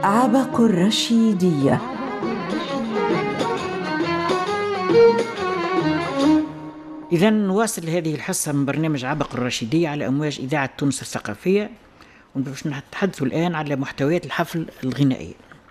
عبق الرشيدية. إذا نواصل هذه الحصة من برنامج عبق الرشيدية على أمواج إذاعة تونس الثقافية، وباش نتحدث الآن على محتويات الحفل الغنائية.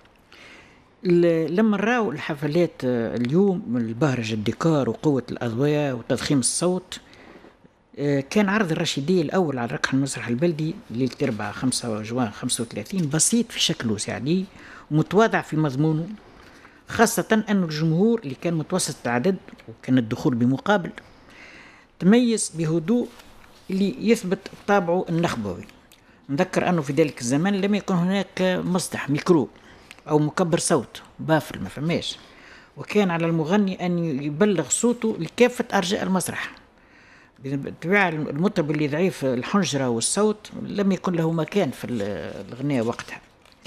لما نراو الحفلات اليوم من البهرجة الديكور وقوة الأضواء وتضخيم الصوت، كان عرض الرشيدية الأول على ركح المسرح البلدي ليلة 4/5 جوان 35 بسيط في شكله وسعليه ومتواضع في مضمونه، خاصة أن الجمهور اللي كان متوسط العدد وكان الدخول بمقابل تميز بهدوء اللي يثبت طابعه النخبوي. نذكر أنه في ذلك الزمان لم يكن هناك مسطح ميكرو أو مكبر صوت بافل، ما فماش، وكان على المغني أن يبلغ صوته لكافة أرجاء المسرح. بالطبيعة المطرب اللي ضعيف الحنجرة والصوت لم يكن له مكان في الغناء وقتها.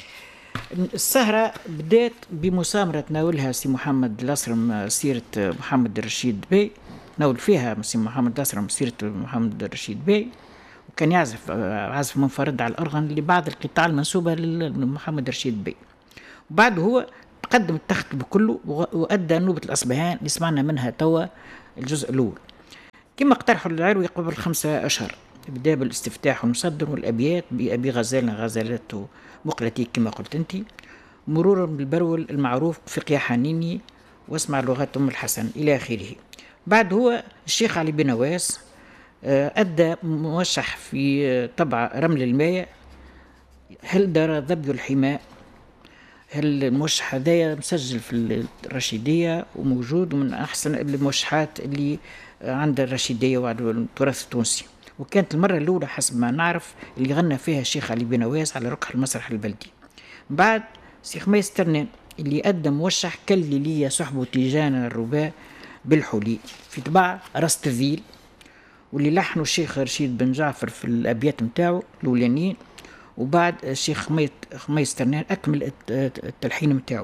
السهرة بدأت بمسامرة تناولها سي محمد الأسرم سيرة محمد الرشيد بي، ناول فيها سي محمد الأسرم سيرة محمد الرشيد بي، وكان يعزف عزف منفرد على الأرغن لبعض القطاع المنسوبة لمحمد الرشيد بي. وبعد هو تقدم التخت بكله وأدى نوبة الأصبهان اللي سمعنا منها توا الجزء الأول كما اقترحوا العروي قبل 5 أشهر. بدأ بالاستفتاح والمصدر والأبيات بأبي غزالنا غزالته مقلتي كما قلت أنت، مرورا بالبرول المعروف فقيا حنيني واسمع لغات أم الحسن إلى آخره. بعد هو الشيخ علي بن نواس أدى موشح في طبع رمل الماء، هل دار ظبي الحماء. هل الموشح هذايا مسجل في الرشيدية وموجود ومن أحسن الموشحات اللي عند الرشيدية وعند التراث التونسي، وكانت المرة الأولى حسب ما نعرف اللي غنى فيها الشيخ علي بن نواس على ركح المسرح البلدي. بعد سي خميس ترنان اللي قدم موشح كل لي صحبه تيجانا الرباء بالحلي في طباع رستفيل، واللي لحنه الشيخ رشيد بن جعفر في الأبيات متاعه الأولانيين، وبعد الشيخ خميس ترنان أكمل التلحين متاعه.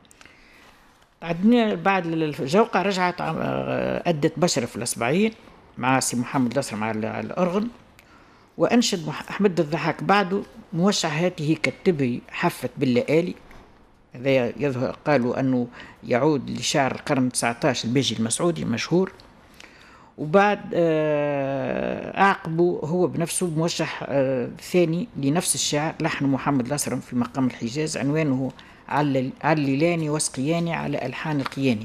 عندنا بعد الجوقة رجعت أدت بشرة في الأسبعين مع سي محمد الأسرم على الأرغن، وأنشد أحمد الضحاك بعده موشح هاته كتبه حفت باللآلي. هذا يظهر قالوا أنه يعود لشاعر القرن 19 البيجي المسعودي مشهور. وبعد أعقبه هو بنفسه موشح ثاني لنفس الشاعر لحن محمد الأسرم في مقام الحجاز عنوانه عللاني واسقياني على ألحان القياني.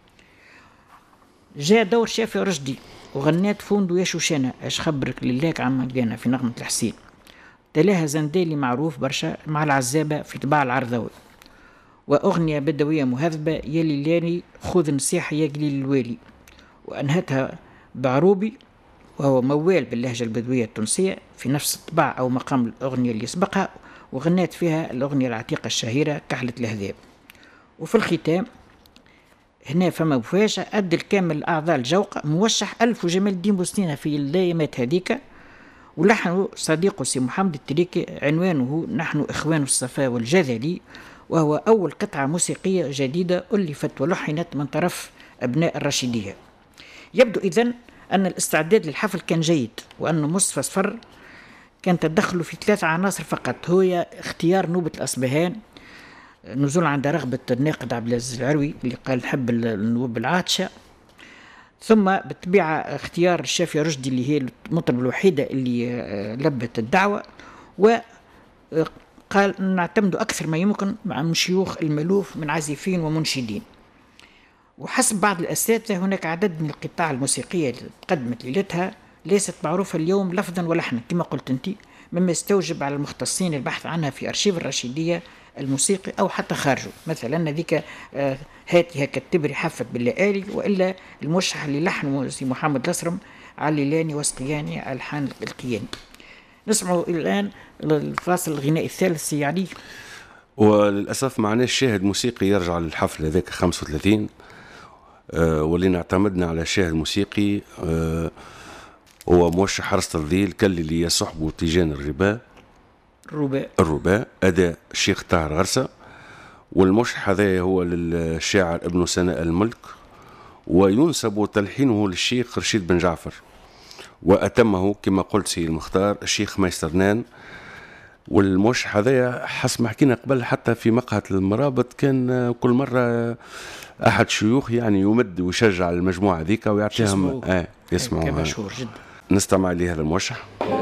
جاء دور شافي رشدي وغنات فوندو يا شوشانة اش خبرك لله عم لقانا في نغمة الحسين. تلاها زندالي معروف برشا مع العزابة في طباع العرضاوي، وأغنية بدوية مهذبة يلي لاني خذ نصيحة يا قليل الوالي، وأنهتها بعروبي وهو موال باللهجة البدوية التونسية في نفس الطباع أو مقام الأغنية اللي سبقها، وغنات فيها الأغنية العتيقة الشهيرة كحلة الهذاب. وفي الختام هنا فما مفاجأة أدى الكامل الأعضاء الجوقة موشح ألف وجمال الدين بوسنينة في اللايمات هذيك، ولحنه صديقه سي محمد التريكي عنوانه نحن إخوان الصفا والجذلي، وهو أول قطعة موسيقية جديدة ألفت ولحنت من طرف أبناء الرشيدية. يبدو إذن أن الاستعداد للحفل كان جيد، وأن مصطفى صفر كان تدخله في 3 عناصر فقط، هو اختيار نوبة الأصبهان نزول عند رغبة الناقد عبد العزيز العروي اللي قال نحب النوب العاطشة، ثم بالطبيعة اختيار الشافية رشدي اللي هي المطربة الوحيدة اللي لبت الدعوة، وقال نعتمد أكثر ما يمكن مع شيوخ الملوف من عازفين ومنشدين. وحسب بعض الأساتذة هناك عدد من القطاع الموسيقية اللي قدمت ليلتها ليست معروفة اليوم لفظا ولحنا كما قلت أنت، مما يستوجب على المختصين البحث عنها في أرشيف الرشيدية الموسيقي أو حتى خارجه. مثلا ذيك هاتها كالتبري حفت باللآلي، وإلا الموشح اللي لحنه سي محمد الأسرم عللاني واسقياني ألحان القياني. نسمعوا الآن الفاصل الغنائي الثالث سي علي. وللأسف معناش شاهد موسيقي يرجع للحفل هذاك 35، واللي اعتمدنا على شاهد موسيقي هو موشح حرس الذيل كل اللي يصحبه تيجان الرباء أداء الشيخ طاهر غرسة. والموشح هذا هو للشاعر ابن سناء الملك، وينسب تلحينه للشيخ رشيد بن جعفر، وأتمه كما قلت سي المختار الشيخ ميسترنان والموشح هذايا حسب ما حكينا قبل حتى في مقهى المرابط كان كل مرة أحد شيوخ يعني يمد ويشجع المجموعة ذيك ويعطيهم يسمعوا. كان مشهور جدا. نستمع لهذا الموشح.